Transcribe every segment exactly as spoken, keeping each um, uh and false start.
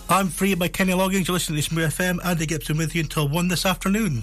I'm Free by Kenny Loggins. You're listening to Shmoo F M. Andy Gibson with you until one this afternoon.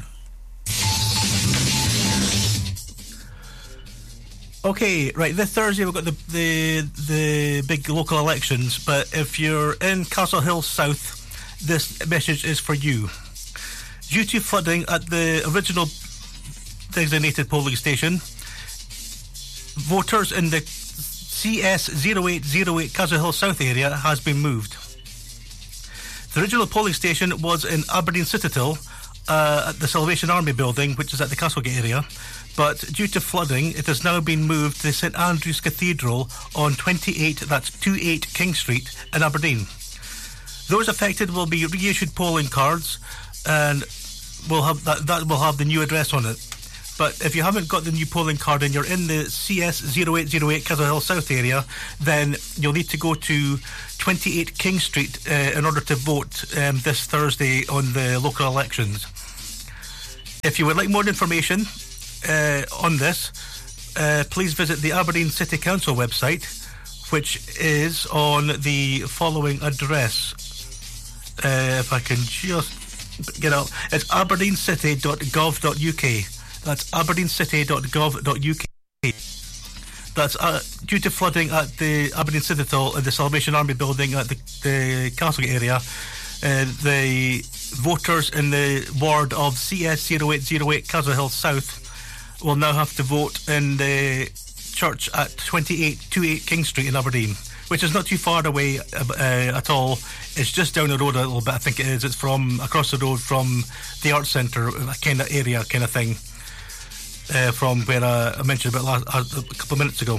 Okay, right, this Thursday we've got the, the the big local elections, but if you're in Castle Hill South, this message is for you. Due to flooding at the original designated polling station, voters in the C S zero eight zero eight Castle Hill South area has been moved. The original polling station was in Aberdeen Citadel uh, at the Salvation Army building, which is at the Castlegate area, but due to flooding it has now been moved to St Andrew's Cathedral on twenty-eight, that's twenty-eight King Street in Aberdeen. Those affected will be reissued polling cards and will have that, that will have the new address on it. But if you haven't got the new polling card and you're in the C S zero eight zero eight Castle Hill South area, then you'll need to go to twenty-eight King Street uh, in order to vote um, this Thursday on the local elections. If you would like more information uh, on this, uh, please visit the Aberdeen City Council website, which is on the following address. Uh, if I can just get up, it's aberdeen city dot gov dot U K. That's aberdeen city dot gov dot U K. That's uh, due to flooding at the Aberdeen Citadel and the Salvation Army building at the, the Castlegate area. Uh, the voters in the ward of C S zero eight zero eight Castle Hill South will now have to vote in the church at twenty-eight twenty-eight King Street in Aberdeen, which is not too far away uh, at all. It's just down the road a little bit, I think it is. It's from across the road from the Arts Centre, kind of area kind of thing. Uh, from where uh, I mentioned about last, uh, a couple of minutes ago.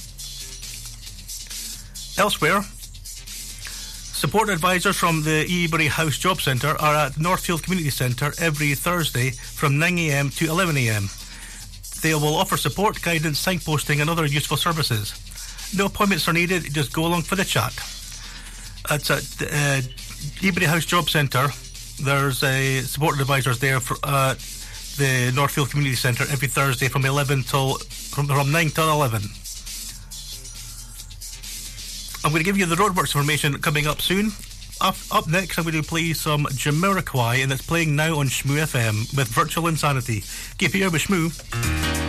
Elsewhere, support advisors from the Ebury House Job Centre are at Northfield Community Centre every Thursday from nine a m to eleven a m. They will offer support, guidance, signposting and other useful services. No appointments are needed, just go along for the chat. It's at uh, Ebury House Job Centre. There's a uh, support advisors there for uh, the Northfield Community Centre every Thursday from eleven till from, from nine till eleven. I'm going to give you the roadworks information coming up soon. Up, up next, I'm going to play some Jamiroquai, and it's playing now on Shmoo F M with Virtual Insanity. Keep it here with Shmoo.